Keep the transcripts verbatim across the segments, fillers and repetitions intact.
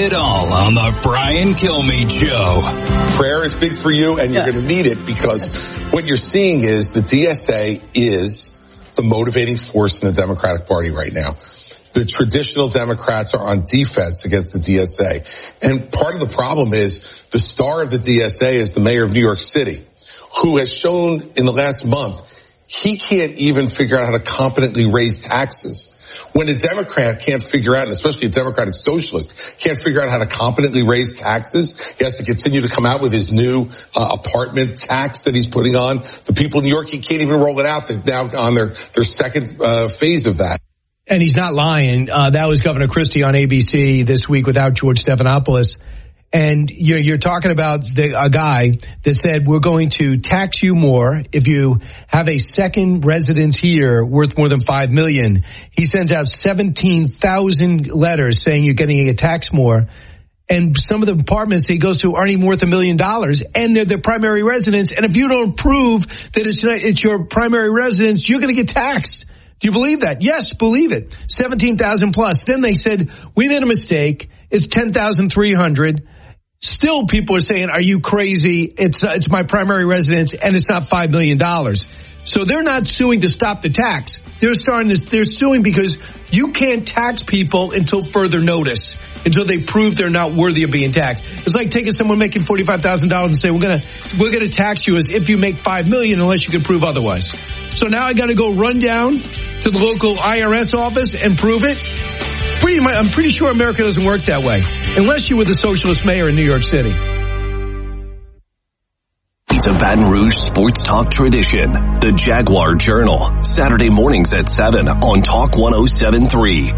it all on the Brian Kilmeade Show. Prayer is big for you, and you're yeah. going to need it, because what you're seeing is the D S A is the motivating force in the Democratic Party right now. The traditional Democrats are on defense against the D S A. And part of the problem is the star of the D S A is the mayor of New York City, who has shown in the last month he can't even figure out how to competently raise taxes. When a Democrat can't figure out, and especially a Democratic socialist, can't figure out how to competently raise taxes, he has to continue to come out with his new uh, apartment tax that he's putting on the people in New York. He can't even roll it out. They're now on their, their second uh, phase of that. And he's not lying. Uh, that was Governor Christie on A B C this week without George Stephanopoulos. And you're, you're talking about the, a guy that said, we're going to tax you more if you have a second residence here worth more than five million dollars. He sends out seventeen thousand letters saying you're getting a tax more. And some of the apartments he goes to aren't even worth a million dollars, and they're their primary residence. And if you don't prove that it's, it's your primary residence, you're going to get taxed. Do you believe that? Yes, believe it. seventeen thousand plus. Then they said, we made a mistake. It's ten thousand three hundred. Still, people are saying, are you crazy? It's it's my primary residence, and it's not five million dollars. So they're not suing to stop the tax. They're starting to, they're suing because you can't tax people until further notice, until they prove they're not worthy of being taxed. It's like taking someone making forty-five thousand dollars and saying, we're going to, we're going to tax you as if you make five million dollars unless you can prove otherwise. So now I got to go run down to the local I R S office and prove it. Pretty much, I'm pretty sure America doesn't work that way, unless you're with a socialist mayor in New York City. It's a Baton Rouge sports talk tradition. The Jaguar Journal, Saturday mornings at seven on Talk one oh seven point three.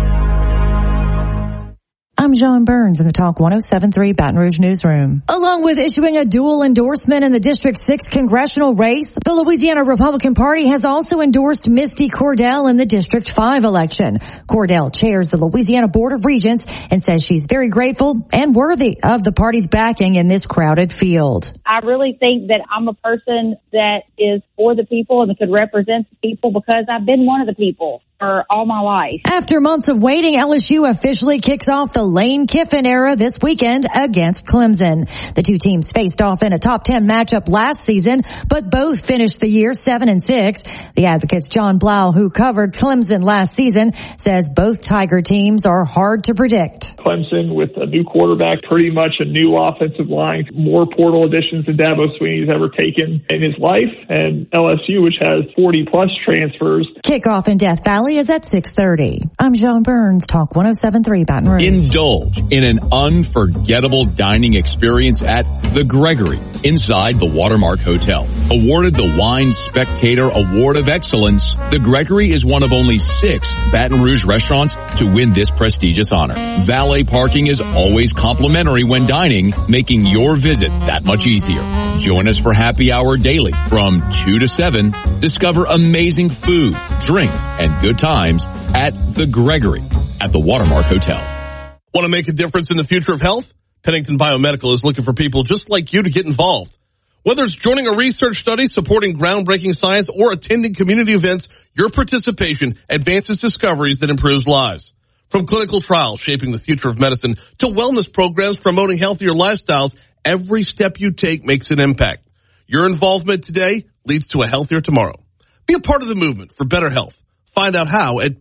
I'm John Burns in the Talk one oh seven point three Baton Rouge newsroom. Along with issuing a dual endorsement in the District six congressional race, the Louisiana Republican Party has also endorsed Misty Cordell in the District five election. Cordell chairs the Louisiana Board of Regents and says she's very grateful and worthy of the party's backing in this crowded field. I really think that I'm a person that is for the people and that could represent the people because I've been one of the people for all my life. After months of waiting, L S U officially kicks off the Lane Kiffin era this weekend against Clemson. The two teams faced off in a top ten matchup last season, but both finished the year seven and six. The Advocate's John Blau, who covered Clemson last season, says both Tiger teams are hard to predict. Clemson with a new quarterback, pretty much a new offensive line, more portal additions than Dabo Swinney's ever taken in his life, and L S U, which has forty plus transfers. Kickoff in Death Valley is at six thirty. I'm Joan Burns, Talk one oh seven point three Baton Rouge. Indulge in an unforgettable dining experience at The Gregory inside the Watermark Hotel. Awarded the Wine Spectator Award of Excellence, The Gregory is one of only six Baton Rouge restaurants to win this prestigious honor. Valet parking is always complimentary when dining, making your visit that much easier. Join us for happy hour daily from two to seven. Discover amazing food, drinks, and good times at The Gregory at the Watermark Hotel. Want to make a difference in the future of health? Pennington Biomedical is looking for people just like you to get involved. Whether it's joining a research study, supporting groundbreaking science, or attending community events, your participation advances discoveries that improves lives. From clinical trials shaping the future of medicine to wellness programs promoting healthier lifestyles, every step you take makes an impact. Your involvement today leads to a healthier tomorrow. Be a part of the movement for better health. Find out how at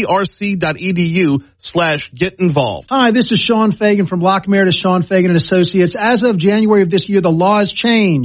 pbrc.edu slash get involved. Hi, this is Sean Fagan from Lockmeyer to Sean Fagan and Associates. As of January of this year, the law has changed.